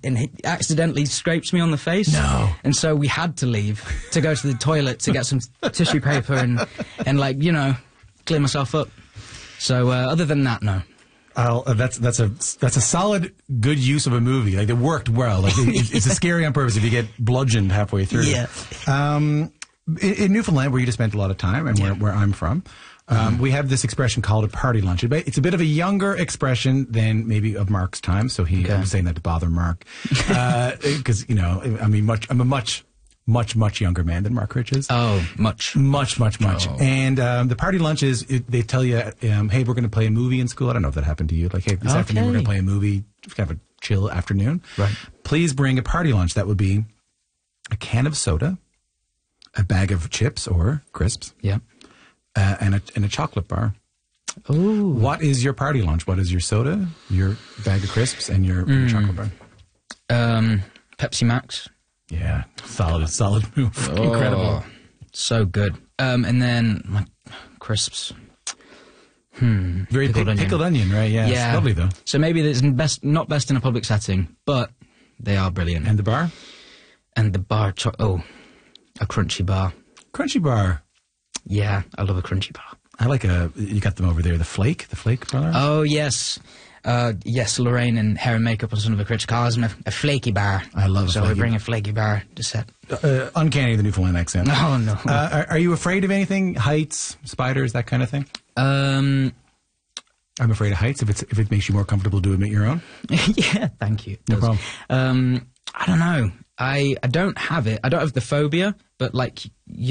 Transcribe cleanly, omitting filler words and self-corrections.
and he accidentally scrapes me on the face. No. And so we had to leave to go to the toilet to get some tissue paper and like, you know, clear myself up. So other than that, no. That's a solid, good use of a movie. Like, it worked well. Like, it's a scary on purpose if you get bludgeoned halfway through. Yeah. In Newfoundland, where you just spent a lot of time, and where I'm from, we have this expression called a party lunch. It's a bit of a younger expression than maybe of Mark's time. So I was saying that to bother Mark, because you know, I mean, I'm a much younger man than Mark Rich is. Oh, much. Oh. And the party lunch is, they tell you, hey, we're going to play a movie in school. I don't know if that happened to you. Like, hey, this afternoon we're going to play a movie. Kind of a chill afternoon. Right. Please bring a party lunch. That would be a can of soda, a bag of chips or crisps, and a chocolate bar. Ooh. What is your party lunch? What is your soda, your bag of crisps, and your chocolate bar? Pepsi Max. Yeah, solid move. Oh, incredible. So good. And then my crisps. Very pickled onion, right? Yeah, it's lovely though. So maybe it's not best in a public setting, but they are brilliant. And the bar? And the bar, a crunchy bar. Crunchy bar. Yeah, I love a crunchy bar. I like you got them over there, the Flake bar? Oh, yes. Yes, Lorraine and Hair and Makeup on Son of a Critch calls them a flaky bar. I love it. So we bring a flaky bar to set. Uncanny, the Newfoundland accent. Oh, no. Are you afraid of anything? Heights, spiders, that kind of thing? I'm afraid of heights, if it makes you more comfortable to admit your own. Yeah, thank you. No problem. I don't know. I don't have it. I don't have the phobia, but like...